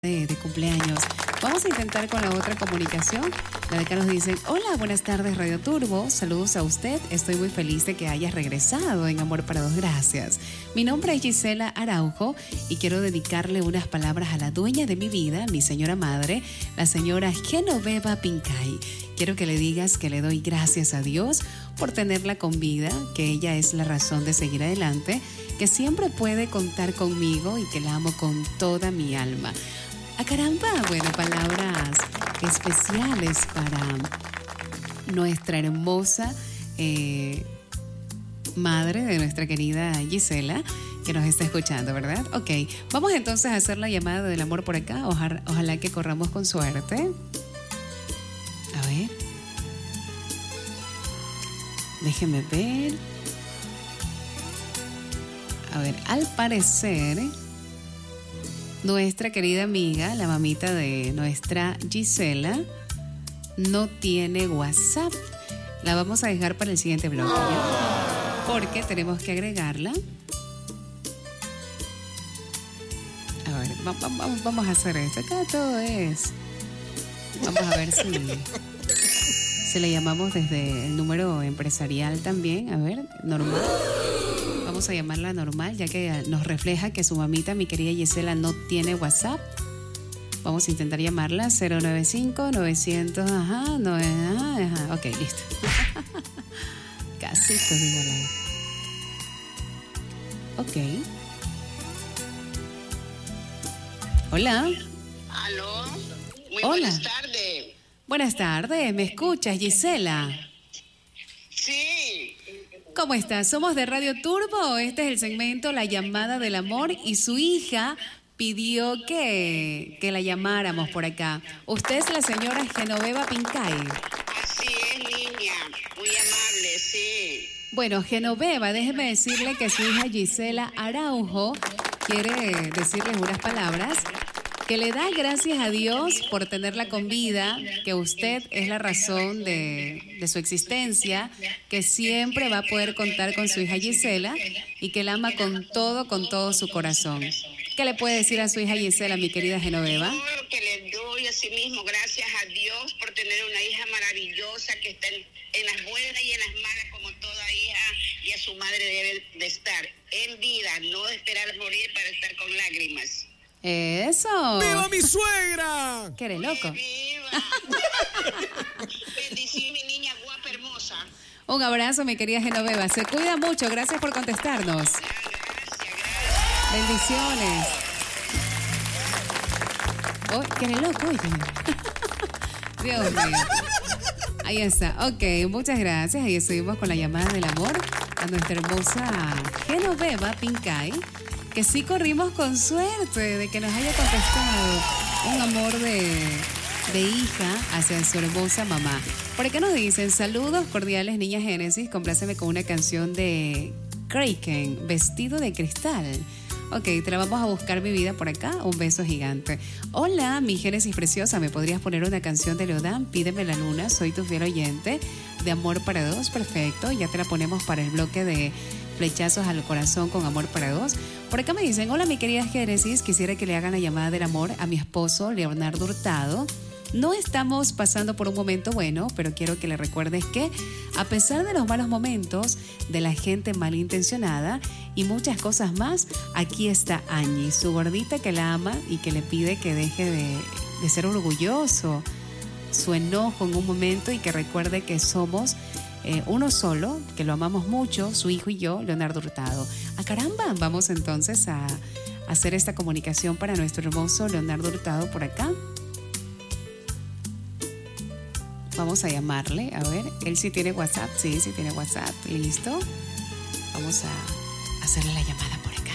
de cumpleaños. Vamos a intentar con la otra comunicación. La de acá nos dicen: hola, buenas tardes Radio Turbo, saludos a usted, estoy muy feliz de que hayas regresado en Amor para Dos, gracias. Mi nombre es Gisela Araujo y quiero dedicarle unas palabras a la dueña de mi vida, mi señora madre, la señora Genoveva Pincay. Quiero que le digas que le doy gracias a Dios por tenerla con vida, que ella es la razón de seguir adelante, que siempre puede contar conmigo y que la amo con toda mi alma. ¡Ah, caramba! Bueno, palabras especiales para nuestra hermosa madre de nuestra querida Gisela, que nos está escuchando, ¿verdad? Ok, vamos entonces a hacer la llamada del amor por acá. Ojalá que corramos con suerte. A ver. Déjeme ver. A ver, al parecer, nuestra querida amiga, la mamita de nuestra Gisela, no tiene WhatsApp. La vamos a dejar para el siguiente bloque, ¿ya? Porque tenemos que agregarla. A ver, vamos a hacer esto. Acá todo es. Vamos a ver si le llamamos desde el número empresarial también. A ver, normal. Vamos a llamarla normal, ya que nos refleja que su mamita, mi querida Gisela, no tiene WhatsApp. Vamos a intentar llamarla 095-900, ajá. Ok, listo. Casi esto, dígale. Ok. Hola. Aló. Muy Hola. buenas tardes. Buenas tardes, ¿me escuchas, Gisela? Sí. ¿Cómo estás? Somos de Radio Turbo, este es el segmento La Llamada del Amor y su hija pidió que la llamáramos por acá. Usted es la señora Genoveva Pincay. Así es, niña. Muy amable, sí. Bueno, Genoveva, déjeme decirle que su hija Gisela Araujo quiere decirles unas palabras, que le da gracias a Dios por tenerla con vida, que usted es la razón de su existencia, que siempre va a poder contar con su hija Gisela y que la ama con todo su corazón. ¿Qué le puede decir a su hija Gisela, mi querida Genoveva? Yo que le doy a sí mismo gracias a Dios por tener una hija maravillosa que está en las buenas y en las malas como toda hija, y a su madre debe de estar en vida, no esperar morir para estar con lágrimas. ¡Eso! ¡Viva mi suegra! ¿Qué eres loco? ¡Viva! Bendición, mi niña guapa, hermosa. Un abrazo, mi querida Genoveva. Se cuida mucho. Gracias por contestarnos. Gracias. Bendiciones. Oh, ¿qué eres loco? Oye. Dios mío. Ahí está. Ok, muchas gracias. Ahí seguimos con la llamada del amor a nuestra hermosa Genoveva Pincay, que sí corrimos con suerte de que nos haya contestado un amor de hija hacia su hermosa mamá. Por acá nos dicen: saludos cordiales, niña Génesis, compláceme con una canción de Kraken, Vestido de Cristal. Ok, te la vamos a buscar, mi vida, por acá. Un beso gigante. Hola, mi Génesis preciosa, ¿me podrías poner una canción de Leodán? Pídeme la luna, soy tu fiel oyente. De Amor para Dos, perfecto. Ya te la ponemos para el bloque de flechazos al corazón con Amor para Dos. Por acá me dicen: hola, mi querida Génesis, quisiera que le hagan la llamada del amor a mi esposo, Leonardo Hurtado. No estamos pasando por un momento bueno, pero quiero que le recuerdes que, a pesar de los malos momentos, de la gente malintencionada y muchas cosas más, aquí está Angie, su gordita que la ama y que le pide que deje de ser orgulloso, su enojo en un momento, y que recuerde que somos uno solo, que lo amamos mucho, su hijo y yo, Leonardo Hurtado. ¡Ah, caramba! Vamos entonces a hacer esta comunicación para nuestro hermoso Leonardo Hurtado por acá. Vamos a llamarle, a ver, él sí tiene WhatsApp, sí tiene WhatsApp, listo. Vamos a hacerle la llamada por acá.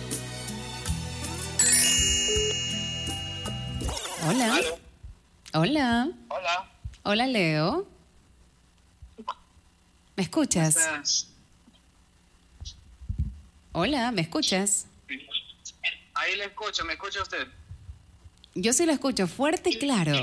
Hola. ¿Aló? Hola. Hola. Hola, Leo. ¿Me escuchas? Hola, ¿me escuchas? Ahí le escucho, ¿me escucha usted? Yo sí lo escucho fuerte y claro.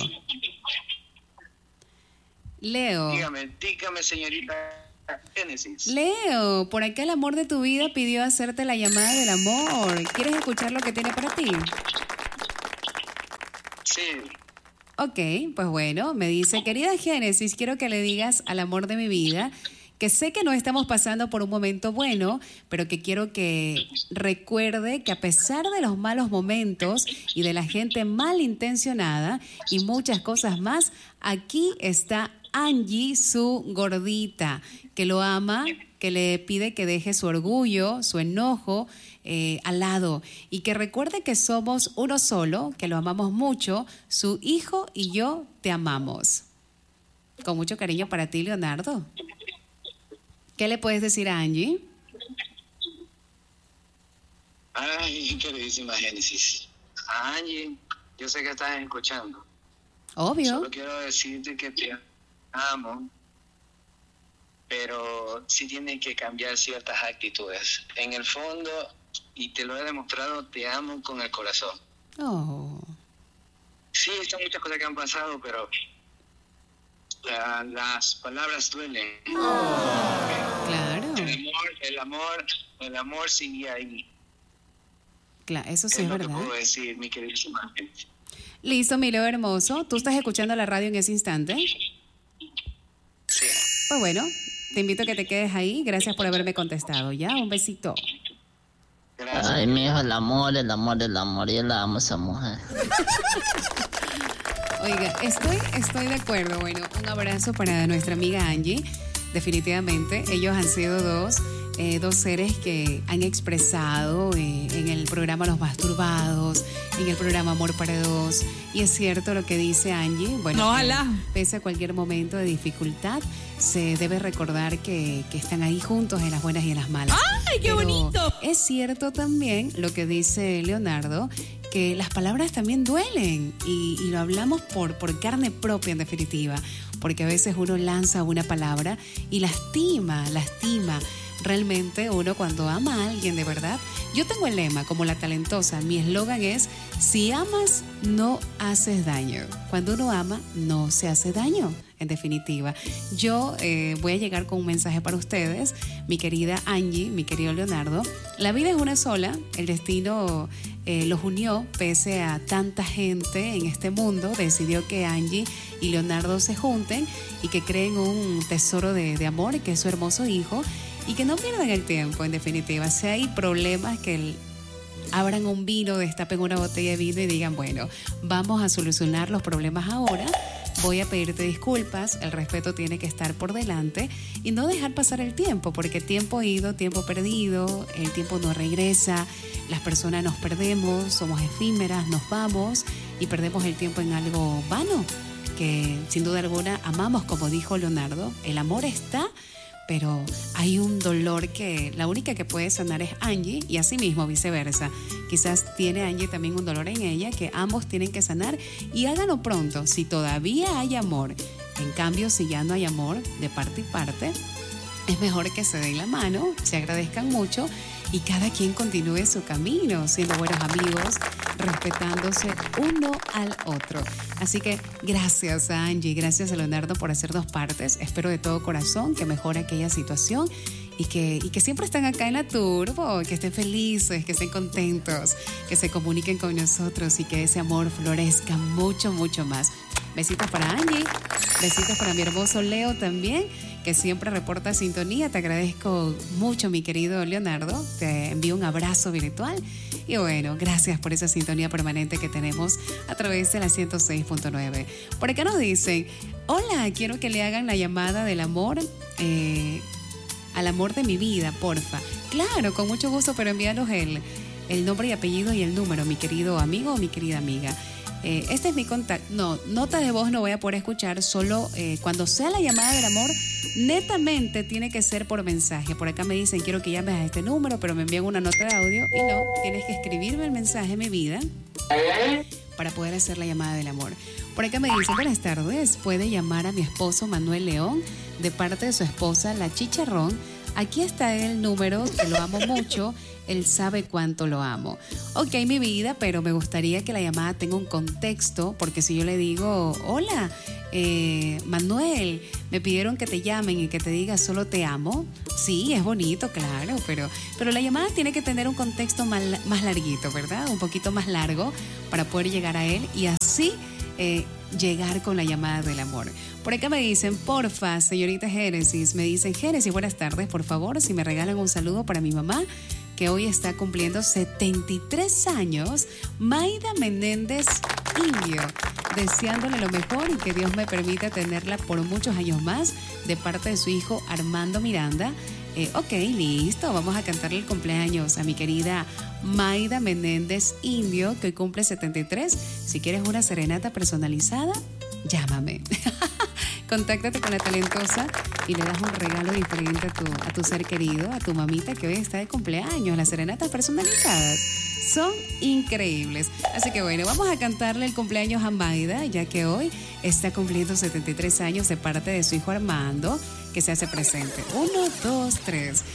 Leo. Dígame, señorita Génesis. Leo, por acá el amor de tu vida pidió hacerte la llamada del amor. ¿Quieres escuchar lo que tiene para ti? Sí. Ok, pues bueno, me dice, querida Génesis, quiero que le digas al amor de mi vida que sé que no estamos pasando por un momento bueno, pero que quiero que recuerde que a pesar de los malos momentos y de la gente malintencionada y muchas cosas más, aquí está Angie, su gordita, que lo ama, que le pide que deje su orgullo, su enojo al lado y que recuerde que somos uno solo, que lo amamos mucho, su hijo y yo te amamos. Con mucho cariño para ti, Leonardo. ¿Qué le puedes decir a Angie? Ay, queridísima Génesis. Angie, yo sé que estás escuchando. Obvio. Solo quiero decirte que te amo, pero sí tienes que cambiar ciertas actitudes. En el fondo, y te lo he demostrado, te amo con el corazón. Oh. Sí, son muchas cosas que han pasado, pero las palabras duelen. Claro. El amor sigue ahí. Claro, eso sí Es es lo verdad. que puedo decir, mi queridísima gente. Listo, mi Leo hermoso. ¿Tú estás escuchando la radio en ese instante? Sí. Pues bueno, te invito a que te quedes ahí. Gracias por haberme contestado. Ya, un besito. Gracias. Ay, mi hijo, el amor. Yo la amo a esa mujer. Oiga, estoy de acuerdo. Bueno, un abrazo para nuestra amiga Angie. Definitivamente, ellos han sido dos seres que han expresado en el programa Los Masturbados, en el programa Amor para Dos. Y es cierto lo que dice Angie. Bueno, Ojalá. pese a cualquier momento de dificultad, se debe recordar que están ahí juntos en las buenas y en las malas. ¡Ay, qué Pero bonito! es cierto también lo que dice Leonardo, que las palabras también duelen y lo hablamos por carne propia en definitiva, porque a veces uno lanza una palabra y lastima. Realmente uno cuando ama a alguien de verdad, yo tengo el lema como la talentosa, mi eslogan es, si amas no haces daño, cuando uno ama no se hace daño. En definitiva, yo voy a llegar con un mensaje para ustedes, mi querida Angie, mi querido Leonardo. La vida es una sola, el destino los unió, pese a tanta gente en este mundo, decidió que Angie y Leonardo se junten y que creen un tesoro de amor, que es su hermoso hijo, y que no pierdan el tiempo, en definitiva. Si hay problemas, que abran un vino, destapen una botella de vino y digan, bueno, vamos a solucionar los problemas ahora. Voy a pedirte disculpas, el respeto tiene que estar por delante y no dejar pasar el tiempo, porque tiempo ido, tiempo perdido, el tiempo no regresa, las personas nos perdemos, somos efímeras, nos vamos y perdemos el tiempo en algo vano, que sin duda alguna amamos, como dijo Leonardo, el amor está, pero hay un dolor que la única que puede sanar es Angie y así mismo viceversa. Quizás tiene Angie también un dolor en ella que ambos tienen que sanar y háganlo pronto si todavía hay amor. En cambio, si ya no hay amor de parte y parte, es mejor que se den la mano, se agradezcan mucho y cada quien continúe su camino, siendo buenos amigos, respetándose uno al otro. Así que gracias a Angie, gracias a Leonardo por hacernos partes. Espero de todo corazón que mejore aquella situación y que siempre están acá en la Turbo, que estén felices, que estén contentos, que se comuniquen con nosotros y que ese amor florezca mucho, mucho más. Besitos para Angie, besitos para mi hermoso Leo también, que siempre reporta sintonía. Te agradezco mucho, mi querido Leonardo. Te envío un abrazo virtual. Y bueno, gracias por esa sintonía permanente que tenemos a través de la 106.9. Por acá nos dicen, hola, quiero que le hagan la llamada del amor, al amor de mi vida, porfa. Claro, con mucho gusto, pero envíanos el nombre y apellido y el número, mi querido amigo o mi querida amiga. Este es mi contacto. No, nota de voz no voy a poder escuchar, solo cuando sea la llamada del amor, netamente tiene que ser por mensaje. Por acá me dicen, quiero que llames a este número, pero me envían una nota de audio y no, tienes que escribirme el mensaje, mi vida, para poder hacer la llamada del amor. Por acá me dicen, buenas tardes, puede llamar a mi esposo Manuel León de parte de su esposa La Chicharrón aquí está el número, que lo amo mucho, él sabe cuánto lo amo. Ok, mi vida, pero me gustaría que la llamada tenga un contexto, porque si yo le digo, hola, Manuel, me pidieron que te llamen y que te diga solo te amo. Sí, es bonito, claro, pero la llamada tiene que tener un contexto más larguito, ¿verdad? Un poquito más largo para poder llegar a él y así llegar con la llamada del amor. Por acá me dicen, porfa, señorita Génesis, me dicen, Génesis, buenas tardes, por favor, si me regalan un saludo para mi mamá, que hoy está cumpliendo 73 años, Maida Menéndez Indio, deseándole lo mejor y que Dios me permita tenerla por muchos años más, de parte de su hijo Armando Miranda. Ok, listo, vamos a cantarle el cumpleaños a mi querida Maida Menéndez Indio, que hoy cumple 73. Si quieres una serenata personalizada, llámame. Contáctate con la talentosa y le das un regalo diferente a tu ser querido, a tu mamita que hoy está de cumpleaños. Las serenatas personalizadas son increíbles. Así que bueno, vamos a cantarle el cumpleaños a Maida, ya que hoy está cumpliendo 73 años de parte de su hijo Armando, que se hace presente. 1, 2, 3.